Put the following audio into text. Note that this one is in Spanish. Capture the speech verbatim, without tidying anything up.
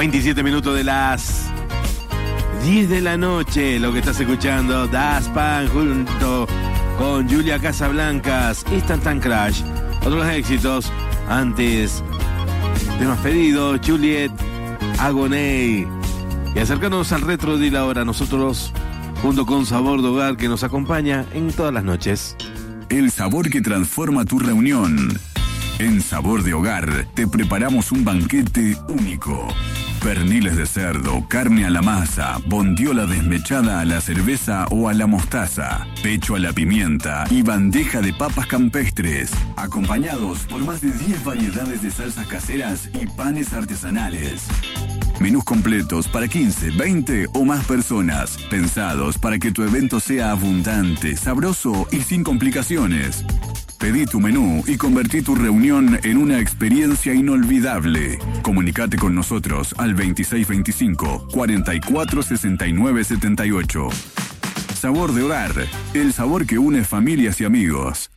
veintisiete minutos de las diez de la noche. Lo que estás escuchando, Daft Punk junto con Julia Casablancas, Instant Crash. Otros éxitos antes, temas pedidos, Juliet, Agoney. Y acercándonos al retro de la hora, nosotros junto con Sabor de Hogar, que nos acompaña en todas las noches. El sabor que transforma tu reunión. En Sabor de Hogar te preparamos un banquete único. Perniles de cerdo, carne a la masa, bondiola desmechada a la cerveza o a la mostaza, pecho a la pimienta y bandeja de papas campestres, acompañados por más de diez variedades de salsas caseras y panes artesanales. Menús completos para quince, veinte o más personas, pensados para que tu evento sea abundante, sabroso y sin complicaciones. Pedí tu menú y convertí tu reunión en una experiencia inolvidable. Comunicate con nosotros al veintiséis veinticinco, cuarenta y cuatro sesenta y nueve setenta y ocho. Sabor de Hogar, el sabor que une familias y amigos.